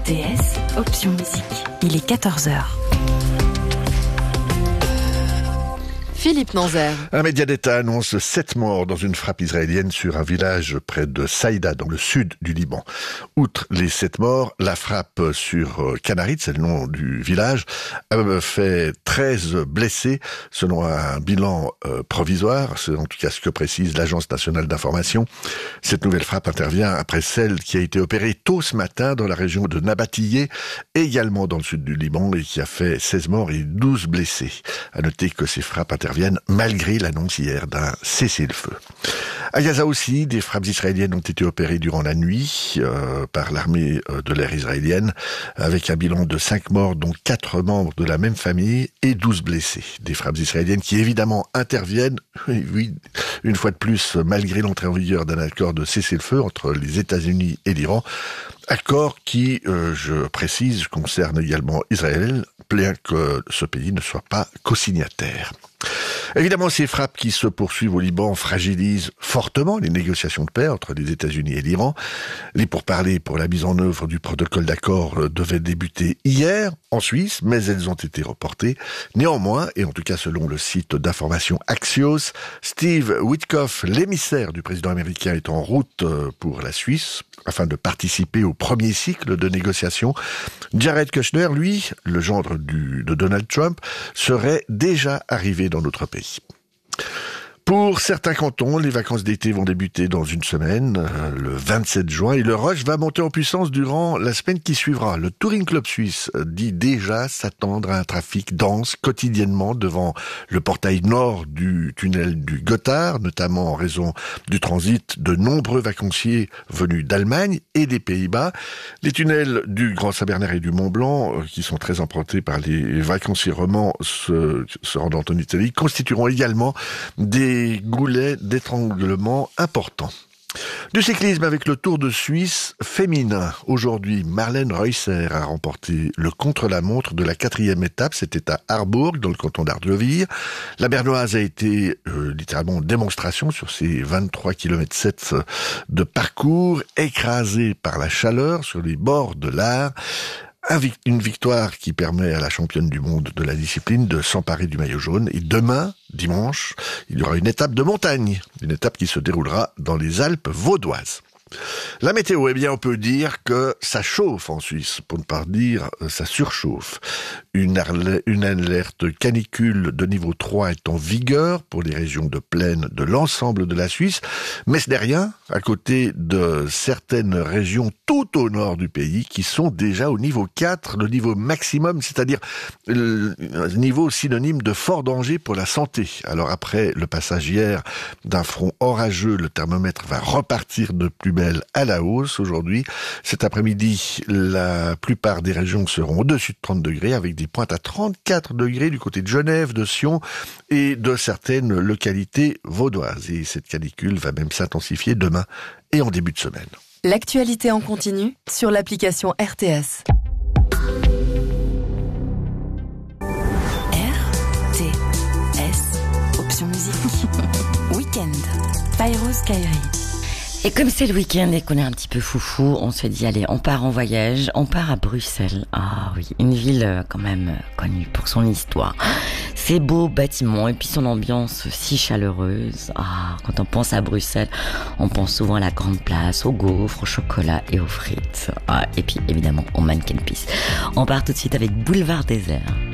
RTS, option musique. Il est 14h. Philippe Nanzer. Un média d'État annonce 7 morts dans une frappe israélienne sur un village près de Saïda, dans le sud du Liban. Outre les 7 morts, la frappe sur Canarit, c'est le nom du village, a fait 13 blessés, selon un bilan provisoire. C'est en tout cas ce que précise l'Agence nationale d'information. Cette nouvelle frappe intervient après celle qui a été opérée tôt ce matin dans la région de Nabatiyé, également dans le sud du Liban, et qui a fait 16 morts et 12 blessés. À noter que ces frappes interviennent malgré l'annonce hier d'un cessez-le-feu. À Gaza aussi, des frappes israéliennes ont été opérées durant la nuit par l'armée de l'air israélienne, avec un bilan de 5 morts, dont 4 membres de la même famille et 12 blessés. Des frappes israéliennes qui évidemment interviennent, oui, une fois de plus, malgré l'entrée en vigueur d'un accord de cessez-le-feu entre les États-Unis et l'Iran. Accord qui, je précise, concerne également Israël, bien que ce pays ne soit pas co-signataire. Évidemment, ces frappes qui se poursuivent au Liban fragilisent fortement les négociations de paix entre les États-Unis et l'Iran. Les pourparlers pour la mise en œuvre du protocole d'accord devaient débuter hier en Suisse, mais elles ont été reportées. Néanmoins, et en tout cas selon le site d'information Axios, Steve Witkoff, l'émissaire du président américain, est en route pour la Suisse afin de participer au premier cycle de négociations. Jared Kushner, lui, le gendre de Donald Trump, serait déjà arrivé dans notre pays. Pour certains cantons, les vacances d'été vont débuter dans une semaine, le 27 juin, et le rush va monter en puissance durant la semaine qui suivra. Le Touring Club Suisse dit déjà s'attendre à un trafic dense quotidiennement devant le portail nord du tunnel du Gothard, notamment en raison du transit de nombreux vacanciers venus d'Allemagne et des Pays-Bas. Les tunnels du Grand Saint-Bernard et du Mont-Blanc, qui sont très empruntés par les vacanciers romans se rendant en Italie, constitueront également des goulets d'étranglement importants. Du cyclisme avec le Tour de Suisse féminin. Aujourd'hui, Marlène Reusser a remporté le contre-la-montre de la 4e étape. C'était à Harburg, dans le canton d'Ardeville. La Bernoise a été littéralement en démonstration sur ses 23 km 7 de parcours, écrasée par la chaleur sur les bords de l'Ar. Une victoire qui permet à la championne du monde de la discipline de s'emparer du maillot jaune. Et demain, dimanche, il y aura une étape de montagne, une étape qui se déroulera dans les Alpes vaudoises. La météo, eh bien, on peut dire que ça chauffe en Suisse, pour ne pas dire ça surchauffe. Une alerte canicule de niveau 3 est en vigueur pour les régions de plaine de l'ensemble de la Suisse, mais ce n'est rien à côté de certaines régions tout au nord du pays qui sont déjà au niveau 4, le niveau maximum, c'est-à-dire le niveau synonyme de fort danger pour la santé. Alors après le passage hier d'un front orageux, le thermomètre va repartir de plus belle à la hausse aujourd'hui. Cet après-midi, la plupart des régions seront au-dessus de 30 degrés, avec des pointes à 34 degrés du côté de Genève, de Sion et de certaines localités vaudoises. Et cette canicule va même s'intensifier demain et en début de semaine. L'actualité en continu sur l'application RTS. RTS, option musique. Week-end, Fairouz Kairi. Et comme c'est le week-end et qu'on est un petit peu foufou, on se dit allez, on part en voyage, on part à Bruxelles. Ah oui, une ville quand même connue pour son histoire. Ses beaux bâtiments et puis son ambiance si chaleureuse. Ah, quand on pense à Bruxelles, on pense souvent à la grande place, aux gaufres, au chocolat et aux frites. Ah, et puis évidemment au Manneken Pis. On part tout de suite avec Boulevard Désert.